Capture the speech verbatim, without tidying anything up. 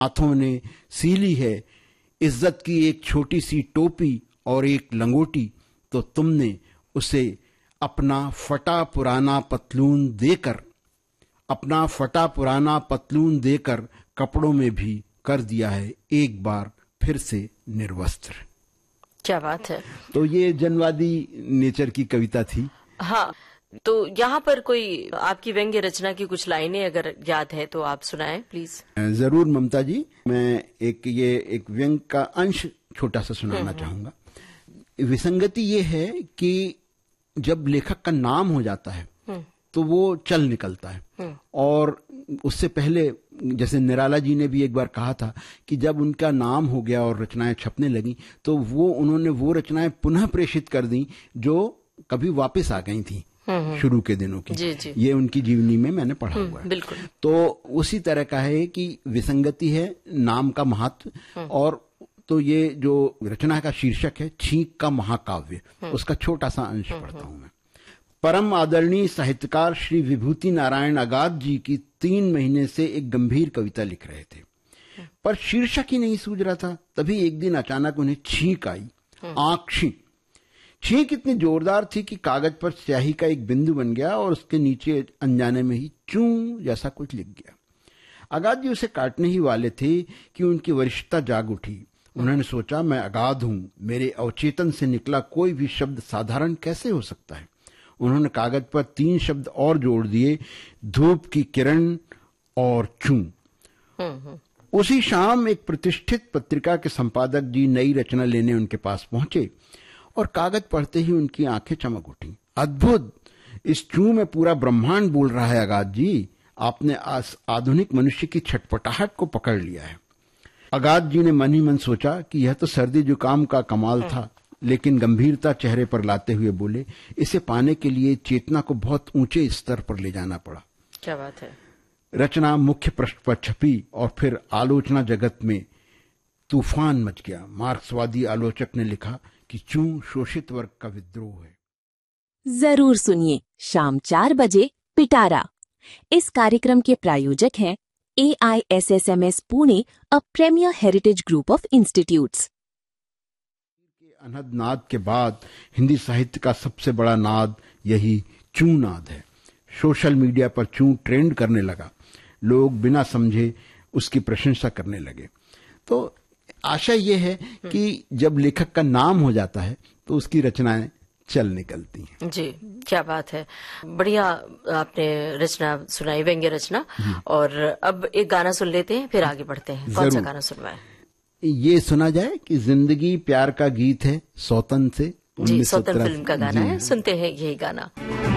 हाथों ने सीली है इज्जत की एक छोटी सी टोपी और एक लंगोटी, तो तुमने उसे अपना फटा पुराना पतलून देकर अपना फटा पुराना पतलून देकर कपड़ों में भी कर दिया है एक बार फिर से निर्वस्त्र। क्या बात है। तो ये जनवादी नेचर की कविता थी। हाँ, तो यहाँ पर कोई आपकी व्यंग्य रचना की कुछ लाइनें अगर याद है तो आप सुनाएं प्लीज। जरूर ममता जी, मैं एक ये एक व्यंग का अंश छोटा सा सुनाना चाहूंगा। विसंगति ये है कि जब लेखक का नाम हो जाता है तो वो चल निकलता है, और उससे पहले जैसे निराला जी ने भी एक बार कहा था कि जब उनका नाम हो गया और रचनाएं छपने लगी तो वो उन्होंने वो रचनाएं पुनः प्रेषित कर दी जो कभी वापस आ गई थी शुरू के दिनों की। जी, जी। ये उनकी जीवनी में मैंने पढ़ा हुआ है। बिल्कुल। तो उसी तरह का है कि विसंगति है नाम का महत्व, और तो ये जो रचना का शीर्षक है छींक का महाकाव्य, उसका छोटा सा अंश पढ़ता हूं मैं। परम आदरणीय साहित्यकार श्री विभूति नारायण अगाध जी की तीन महीने से एक गंभीर कविता लिख रहे थे, पर शीर्षक ही नहीं सूझ रहा था। तभी एक दिन अचानक उन्हें छींक आई, आंख छींक। छींक इतनी जोरदार थी कि कागज पर स्याही का एक बिंदु बन गया और उसके नीचे अनजाने में ही चूं जैसा कुछ लिख गया। अगाध जी उसे काटने ही वाले थे कि उनकी वरिष्ठता जाग उठी। उन्होंने सोचा, मैं अगाध हूं, मेरे अवचेतन से निकला कोई भी शब्द साधारण कैसे हो सकता है। उन्होंने कागज पर तीन शब्द और जोड़ दिए, धूप की किरण और चूं। उसी शाम एक प्रतिष्ठित पत्रिका के संपादक जी नई रचना लेने उनके पास पहुंचे और कागज पढ़ते ही उनकी आंखें चमक उठी। अद्भुत, इस चूं में पूरा ब्रह्मांड बोल रहा है अगाध जी। आपने आधुनिक मनुष्य की छटपटाहट को पकड़ लिया है। अगाध जी ने मन ही मन सोचा कि यह तो सर्दी जुकाम का कमाल था, लेकिन गंभीरता चेहरे पर लाते हुए बोले, इसे पाने के लिए चेतना को बहुत ऊंचे स्तर पर ले जाना पड़ा। क्या बात है। रचना मुख्य पृष्ठ पर छपी और फिर आलोचना जगत में तूफान मच गया। मार्क्सवादी आलोचक ने लिखा कि चूं शोषित वर्ग का विद्रोह है। जरूर सुनिए शाम चार बजे पिटारा। इस कार्यक्रम के प्रायोजक हैं ए I S S M S Pune, a premiere heritage group of institutes. अनहद नाद के बाद हिंदी साहित्य का सबसे बड़ा नाद यही चूं नाद है। सोशल मीडिया पर चूं ट्रेंड करने लगा, लोग बिना समझे उसकी प्रशंसा करने लगे। तो आशा यह है कि जब लेखक का नाम हो जाता है तो उसकी रचनाएं चल निकलती हैं। जी, क्या बात है। बढ़िया आपने रचना सुनाई, व्यंग्य रचना। और अब एक गाना सुन लेते हैं, फिर आगे बढ़ते हैं। कौन सा गाना सुनवाएं? ये सुना जाए कि जिंदगी प्यार का गीत है, सौतन से। जी, सौतन फिल्म का गाना है, सुनते हैं यही गाना।